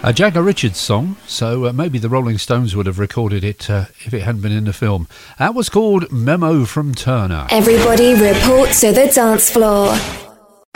A Jagger Richards song, so maybe the Rolling Stones would have recorded it if it hadn't been in the film. That was called Memo from Turner. Everybody report to the dance floor.